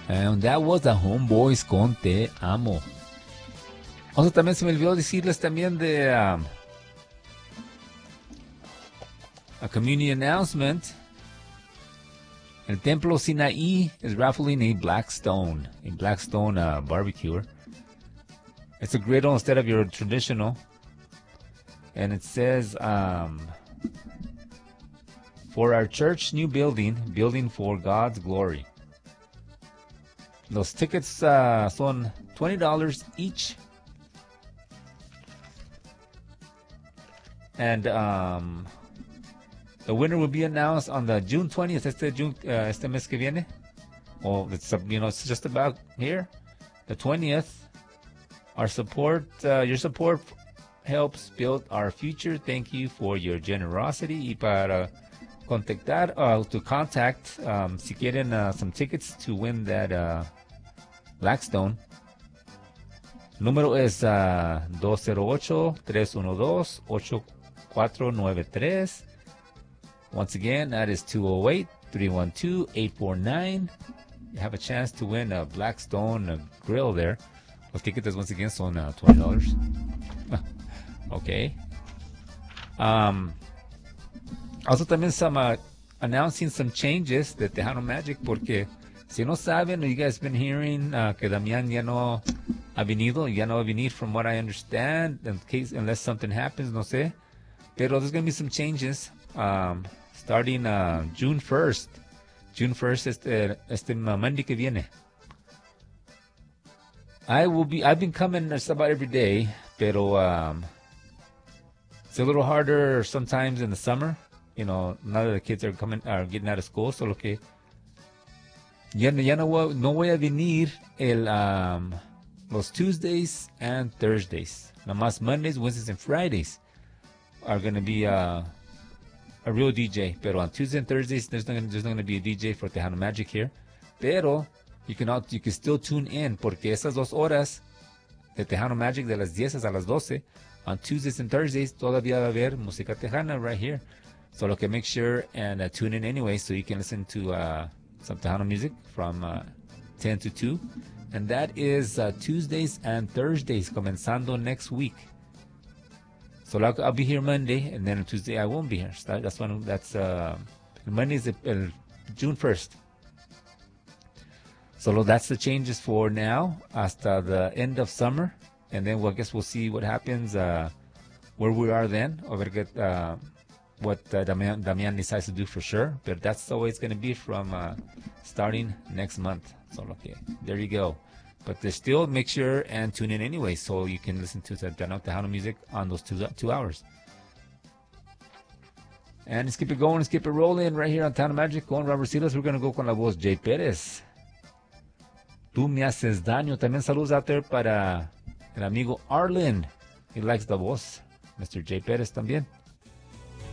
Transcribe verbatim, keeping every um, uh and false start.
And that was the Homeboys con Te Amo. Also, también se me olvidó decirles también de um, a community announcement. El Templo Sinaí is raffling a Blackstone, a Blackstone uh, barbecuer. It's a griddle instead of your traditional. And it says, um, for our church new building, building for God's glory. Los tickets uh, son twenty dollars each. And um, the winner will be announced on the June twentieth, este, June, uh, este mes que viene. Well, it's, you know, it's just about here. The twentieth. Our support, uh, your support helps build our future. Thank you for your generosity. Y para contactar, uh, to contact, um, si quieren uh, some tickets to win that uh, Blackstone. Número es uh, dos cero ocho, tres uno dos, ocho cuatro nueve tres. Once again, that is two oh eight, three one two, eight four nine. You have a chance to win a Blackstone uh, grill there. Los tickets, once again, son uh, twenty dollars. Okay. Um, also, también some uh, announcing some changes de Tejano Magic, porque si no saben, you guys been hearing uh, que Damián ya no ha venido, ya no va a venir from what I understand, in case, unless something happens, no sé. Pero there's going to be some changes um, starting uh, June first. June first, este, este Monday que viene. I will be, I've been coming just about every day, pero um, it's a little harder sometimes in the summer. You know, now that the kids are coming, are getting out of school, so lo que ya, ya no, voy, no voy a venir el, um, los Tuesdays and Thursdays. Nomás Mondays, Wednesdays, and Fridays are going to be uh, a real D J. Pero on Tuesdays and Thursdays, there's not going to be a D J for Tejano Magic here. Pero you can, you can still tune in, porque esas dos horas de Tejano Magic de las diez a las doce, on Tuesdays and Thursdays, todavía va a haber música tejana right here. So lo que make sure and uh, tune in anyway, so you can listen to uh, some Tejano music from uh, ten to two. And that is uh, Tuesdays and Thursdays, comenzando next week. So I'll, I'll be here Monday, and then on Tuesday I won't be here. So that's when, that's, uh, Monday is uh, June first. So that's the changes for now, hasta the end of summer. And then we'll, I guess we'll see what happens, uh, where we are then, or get, uh, what uh, Damian, Damian decides to do for sure. But that's the way it's going to be from uh, starting next month. So, okay, there you go. But they still make sure and tune in anyway, so you can listen to the Tejano music on those two, two hours. And let's keep it going, let's keep it rolling right here on Tejano Magic. Con Robert Silas, we're going to go con la voz Jay Pérez. Tú me haces daño. También saludos out there para el amigo Arlen. He likes the voz. Mister Jay Pérez también.